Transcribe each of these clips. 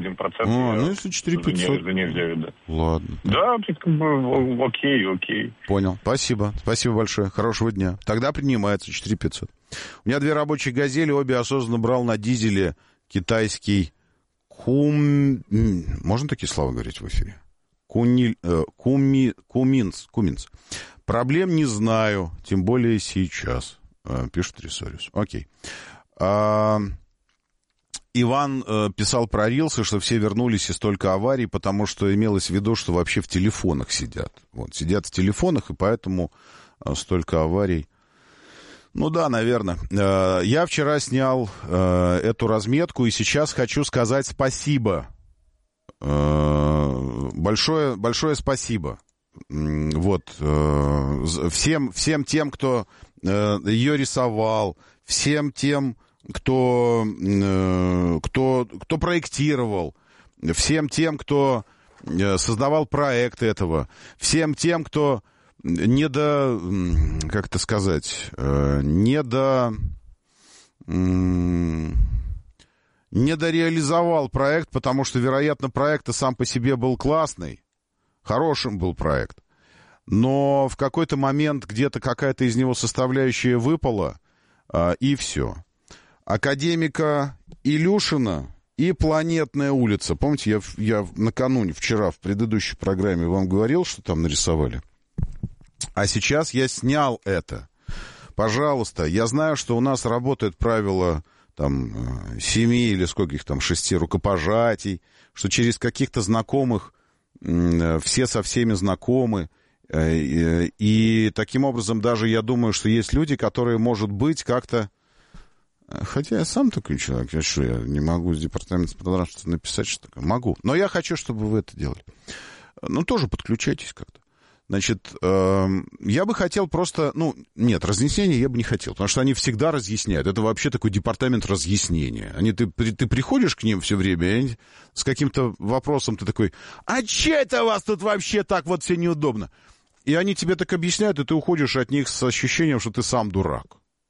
1%. Ну, если 4500. За них взяли, да. Ладно. Да, как бы окей. Понял. Спасибо большое. Хорошего дня. Тогда принимается 4500. У меня 2 рабочие «Газели», обе осознанно брал на дизеле китайский Можно такие слова говорить в эфире? Куминс. Проблем не знаю, тем более сейчас, пишет Ресориус. Окей. Иван писал про рилсы, что все вернулись и столько аварий, потому что имелось в виду, что вообще в телефонах сидят. Вот, сидят в телефонах, и поэтому столько аварий. Ну да, наверное. Я вчера снял эту разметку, и сейчас хочу сказать спасибо. Большое спасибо. Вот. Всем тем, кто ее рисовал, всем тем, кто проектировал, всем тем, кто создавал проект этого, всем тем, кто не дореализовал проект, потому что, вероятно, проект сам по себе был классный, хорошим был проект, но в какой-то момент где-то какая-то из него составляющая выпала, и все. Академика Илюшина и Планетная улица. Помните, я накануне, вчера в предыдущей программе вам говорил, что там нарисовали? А сейчас я снял это. Пожалуйста, я знаю, что у нас работает правило там 7 или сколько их там, 6 рукопожатий, что через каких-то знакомых все со всеми знакомы. И таким образом даже я думаю, что есть люди, которые, может быть, как-то... Хотя я сам такой человек, я не могу с департамента продажи написать, что такое? Могу. Но я хочу, чтобы вы это делали. Ну, тоже подключайтесь как-то. Значит, я бы хотел просто... Нет, разъяснения я бы не хотел, потому что они всегда разъясняют. Это вообще такой департамент разъяснения. Ты приходишь к ним все время, и они с каким-то вопросом ты такой, а че это у вас тут вообще так вот все неудобно? И они тебе так объясняют, и ты уходишь от них с ощущением, что ты сам дурак.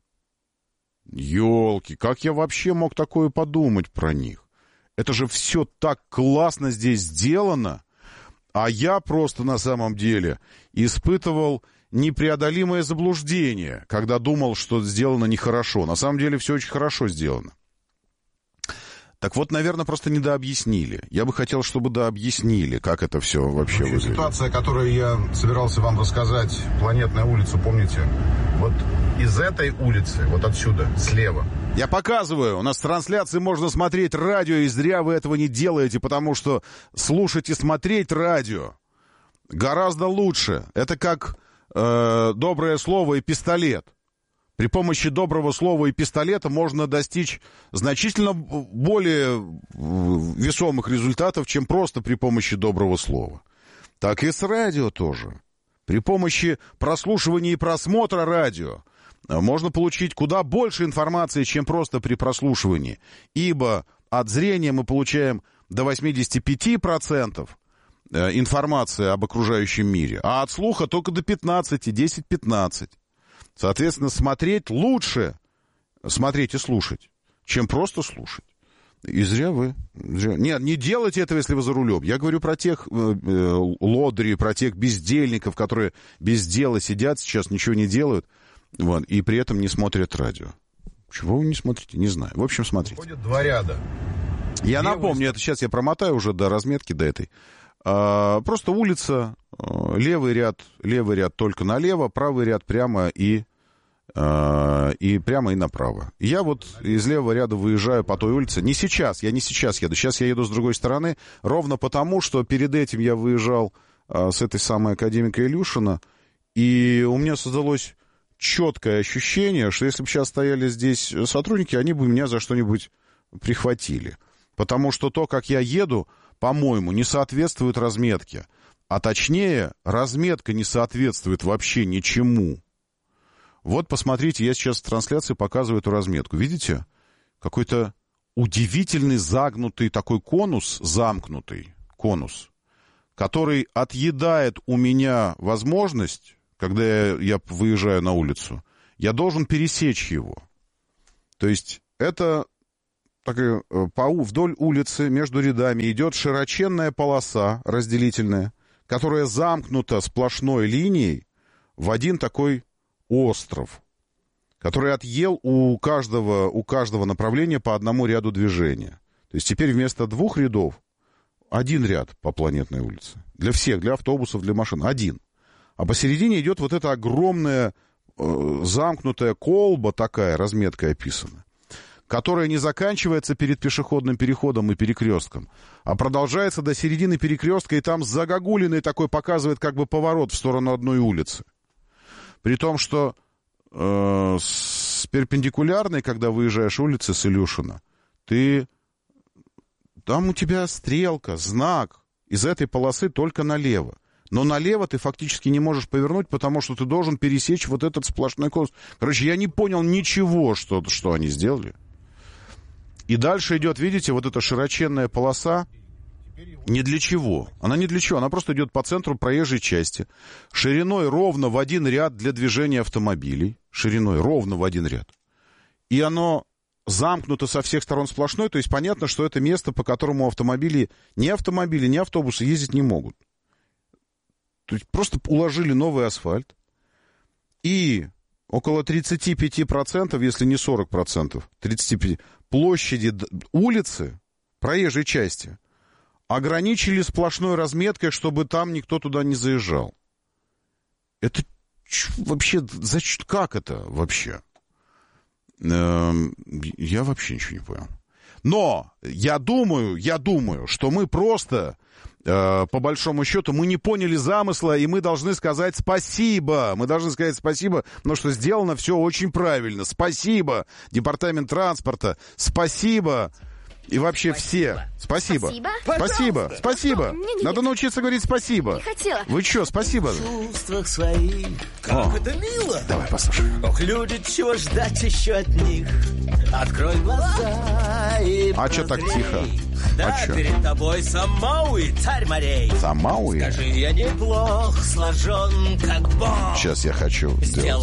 Ёлки, как я вообще мог такое подумать про них? Это же все так классно здесь сделано. А я просто на самом деле испытывал непреодолимое заблуждение, когда думал, что сделано нехорошо. На самом деле все очень хорошо сделано. Так вот, наверное, просто недообъяснили. Я бы хотел, чтобы дообъяснили, как это все вообще выглядит. Ситуация, которую я собирался вам рассказать, Планетная улица, помните? Вот из этой улицы, вот отсюда, слева. Я показываю, у нас в трансляции можно смотреть радио, и зря вы этого не делаете, потому что слушать и смотреть радио гораздо лучше. Это как доброе слово и пистолет. При помощи доброго слова и пистолета можно достичь значительно более весомых результатов, чем просто при помощи доброго слова. Так и с радио тоже. При помощи прослушивания и просмотра радио можно получить куда больше информации, чем просто при прослушивании. Ибо от зрения мы получаем до 85% информации об окружающем мире, а от слуха только до 15, 10-15%. Соответственно, смотреть лучше, смотреть и слушать, чем просто слушать. И зря вы... Нет, не делайте этого, если вы за рулем. Я говорю про тех лодырей, про тех бездельников, которые без дела сидят сейчас, ничего не делают, вот, и при этом не смотрят радио. Чего вы не смотрите? Не знаю. В общем, смотрите. Ходят 2 ряда. Я напомню, это сейчас я промотаю уже до разметки, до этой. Просто улица, левый ряд только налево, правый ряд прямо и направо. Я вот из левого ряда выезжаю по той улице. Я не сейчас еду, сейчас я еду с другой стороны, ровно потому, что перед этим я выезжал с этой самой Академика Илюшина, и у меня создалось четкое ощущение, что если бы сейчас стояли здесь сотрудники, они бы меня за что-нибудь прихватили. Потому что то, как я еду, по-моему, не соответствует разметке. А точнее, разметка не соответствует вообще ничему. Вот, посмотрите, я сейчас в трансляции показываю эту разметку. Видите? Какой-то удивительный загнутый такой конус, замкнутый конус, который отъедает у меня возможность, когда я выезжаю на улицу, я должен пересечь его. То есть это вдоль улицы между рядами идет широченная полоса разделительная, которая замкнута сплошной линией в один такой остров, который отъел у каждого направления по одному ряду движения. То есть теперь вместо 2 рядов 1 ряд по Планетной улице. Для всех, для автобусов, для машин. 1. А посередине идет вот эта огромная замкнутая колба такая, разметкой описана, которая не заканчивается перед пешеходным переходом и перекрестком, а продолжается до середины перекрестка, и там загогулиной такой показывает как бы поворот в сторону одной улицы. При том, что с перпендикулярной, когда выезжаешь улицы с Илюшина, там у тебя стрелка, знак из этой полосы только налево. Но налево ты фактически не можешь повернуть, потому что ты должен пересечь вот этот сплошной конус. Короче, я не понял ничего, что они сделали. И дальше идет, видите, вот эта широченная полоса. Ни для чего. Она ни для чего. Она просто идет по центру проезжей части. Шириной ровно в 1 ряд для движения автомобилей. Шириной ровно в 1 ряд. И оно замкнуто со всех сторон сплошной. То есть понятно, что это место, по которому ни автобусы ездить не могут. То есть просто уложили новый асфальт. И около 35%, если не 40%, 35% площади улицы, проезжей части, ограничили сплошной разметкой, чтобы там никто туда не заезжал. Это вообще... Как это вообще? Я вообще ничего не понял. Но я думаю, что мы просто... по большому счету, мы не поняли замысла, и мы должны сказать спасибо. Мы должны сказать спасибо, потому что сделано все очень правильно. Спасибо, Департамент транспорта. Спасибо. И вообще все. Спасибо. Спасибо. Спасибо. Надо научиться говорить спасибо. Не хотела. Вы что, спасибо? В чувствах своих. Как это мило. Давай послушаем. Ох, люди, чего ждать еще от них? Открой глаза и А что так тихо? Да, А чё? перед тобой Самауи, царь морей. Самауи? Скажи, я неплох сложен, как бог. Сейчас я хочу сделать.